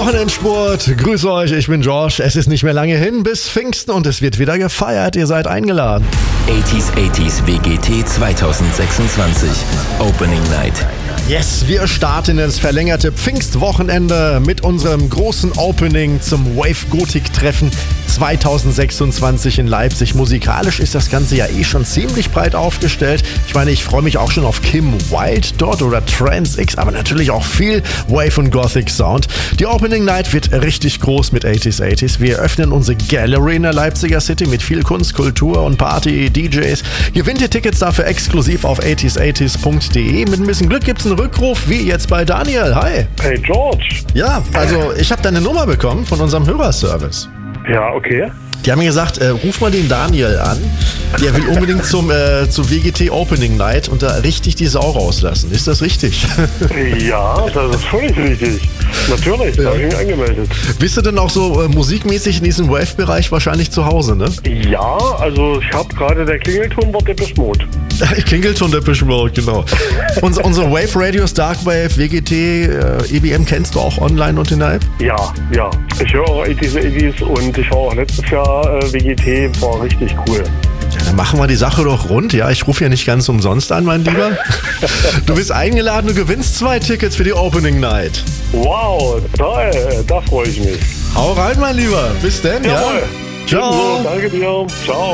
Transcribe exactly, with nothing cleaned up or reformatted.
Wochenendsport. Grüße euch, ich bin Josh. Es ist nicht mehr lange hin bis Pfingsten und es wird wieder gefeiert. Ihr seid eingeladen. achtziger achtziger W G T zwanzig sechsundzwanzig Opening Night. Yes, wir starten ins verlängerte Pfingstwochenende mit unserem großen Opening zum Wave Gothic Treffen zwanzig sechsundzwanzig in Leipzig. Musikalisch ist das Ganze ja eh schon ziemlich breit aufgestellt. Ich meine, ich freue mich auch schon auf Kim Wilde dort oder Trance X, aber natürlich auch viel Wave und Gothic Sound. Die Opening Night wird richtig groß mit achtziger achtziger. Wir öffnen unsere Gallery in der Leipziger City mit viel Kunst, Kultur und Party, D Js. Gewinnt ihr Tickets dafür exklusiv auf achtziger achtziger punkt de. Mit ein bisschen Glück gibt es einen Rückruf, wie jetzt bei Daniel. Hi. Hey George. Ja, also ich habe deine Nummer bekommen von unserem Hörerservice. Ja, okay. Die haben mir gesagt, äh, ruf mal den Daniel an. Der will unbedingt zum äh, zur W G T Opening Night und da richtig die Sau rauslassen. Ist das richtig? Ja, das ist völlig richtig. Natürlich, da Ja. habe ich mich angemeldet. Bist du denn auch so äh, musikmäßig in diesem Wave-Bereich wahrscheinlich zu Hause, ne? Ja, also ich habe gerade der Klingelton war Depeche Mode. Klingelton Depeche Mode, genau. Unser, unsere Wave Radios, Darkwave, W G T, äh, E B M kennst du auch online und in der App? Ja, ja. Ich höre auch achtziger achtziger und ich war auch letztes Jahr äh, W G T, war richtig cool. Ja, dann machen wir die Sache doch rund. Ja, ich rufe ja nicht ganz umsonst an, mein Lieber. Du bist eingeladen, du gewinnst zwei Tickets für die Opening Night. Wow, toll, da freue ich mich. Hau rein, mein Lieber. Bis denn, ja. Jawohl. Ciao. Ebenso, danke dir. Ciao.